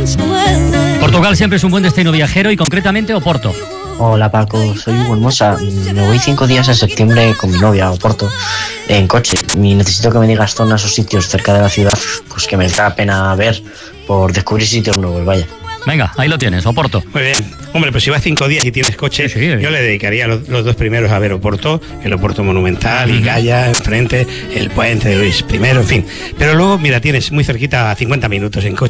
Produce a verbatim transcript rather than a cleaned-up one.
Portugal siempre es un buen destino viajero y concretamente Oporto. Hola Paco, soy Hugo Hermosa. Me voy cinco días en septiembre con mi novia a Oporto en coche y necesito que me digas zonas o sitios cerca de la ciudad pues que merezca la pena ver por descubrir sitios nuevos, vaya. Venga, ahí lo tienes, Oporto. Muy bien. Hombre, pues si vas cinco días y tienes coche, sí, sí, yo le dedicaría los, los dos primeros a ver Oporto, el Oporto Monumental y Gaia, enfrente, el puente de Luis primero, en fin. Pero luego, mira, tienes muy cerquita a cincuenta minutos en coche.